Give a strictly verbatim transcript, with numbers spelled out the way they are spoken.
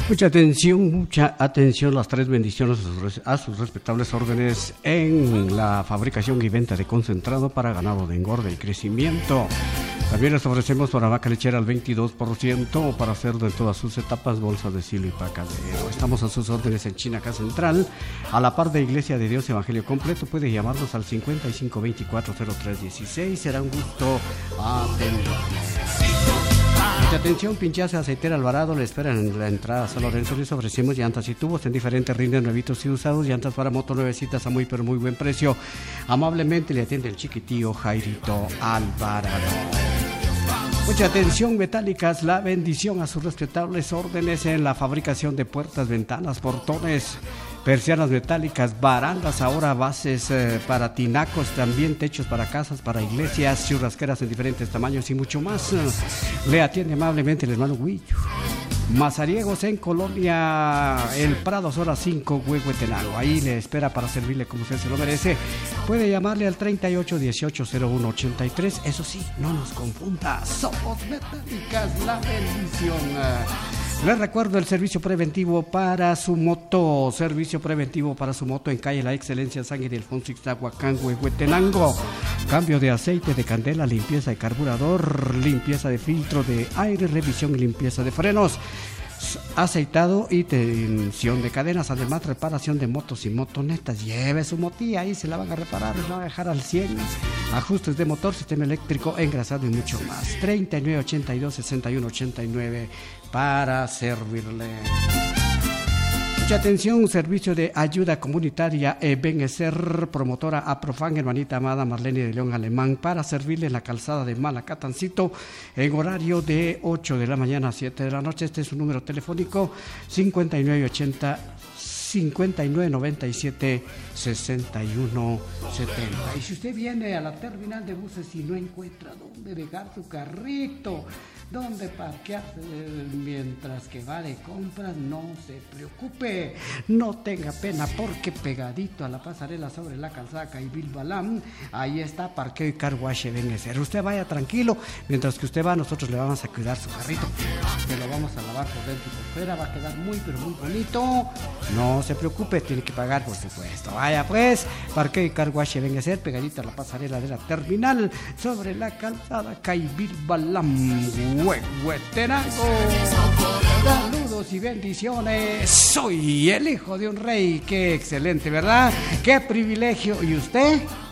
Mucha atención, mucha atención, las tres bendiciones a sus respetables órdenes en la fabricación y venta de concentrado para ganado de engorde y crecimiento. También les ofrecemos para vaca lechera al veintidós por ciento para cerdo en todas sus etapas, bolsas de silo y pacadero. Estamos a sus órdenes en Chinaca Central, a la par de Iglesia de Dios Evangelio Completo. Puede llamarnos al cincuenta y cinco veinticuatro cero tres dieciséis. Será un gusto atenderles. Mucha atención, Pinchazo Aceitera Alvarado le esperan en la entrada a San Lorenzo. Les ofrecemos llantas y tubos en diferentes rindes, nuevitos y usados, llantas para moto nuevecitas a muy pero muy buen precio. Amablemente le atiende el chiquitío Jairito Alvarado. Mucha atención, Metálicas, la bendición a sus respetables órdenes en la fabricación de puertas, ventanas, portones, persianas metálicas, barandas, ahora bases eh, para tinacos, también techos para casas, para iglesias, churrasqueras en diferentes tamaños y mucho más. Le atiende amablemente el hermano Huillo. Mazariegos en Colonia El Prado, zona cinco, Huehuetenango. Ahí le espera para servirle como usted se lo merece. Puede llamarle al treinta y ocho dieciocho cero uno ochenta y tres. Eso sí, no nos confunda. Somos Metálicas, la bendición. Les recuerdo el servicio preventivo para su moto. Servicio preventivo para su moto en calle La Excelencia, San Ildefonso, Ixtahuacán, Huehuetenango. Cambio de aceite, de candela, limpieza de carburador, limpieza de filtro de aire, revisión y limpieza de frenos, aceitado y tensión de cadenas, además reparación de motos y motonetas. Lleve su motilla, ahí se la van a reparar, la van a dejar al cien. Ajustes de motor, sistema eléctrico, engrasado y mucho más. treinta y nueve ochenta y dos sesenta y uno ochenta y nueve para servirle. Mucha atención, servicio de ayuda comunitaria Ebenezer, promotora Aprofan, hermanita amada Marlene de León Alemán, para servirle en la calzada de Malacatancito en horario de ocho de la mañana a siete de la noche. Este es su número telefónico, cincuenta y nueve ochenta, cincuenta y nueve noventa y siete, sesenta y uno setenta. Y si usted viene a la terminal de buses y no encuentra dónde dejar su carrito, dónde parquearse mientras que va de compras, no se preocupe, no tenga pena, porque pegadito a la pasarela sobre la calzada Caibil Balam, ahí está parqueo y car wash Ebenezer. Usted vaya tranquilo, mientras que usted va, nosotros le vamos a cuidar su carrito, que lo vamos a lavar por dentro y por fuera, va a quedar muy pero muy bonito. No se preocupe, tiene que pagar por supuesto. Vaya pues, parqueo y car wash Ebenezer, pegadito a la pasarela de la terminal sobre la calzada Caibil Balam, Huehuetenango. Saludos y bendiciones. Soy el hijo de un rey. Qué excelente, ¿verdad? Qué privilegio. ¿Y usted?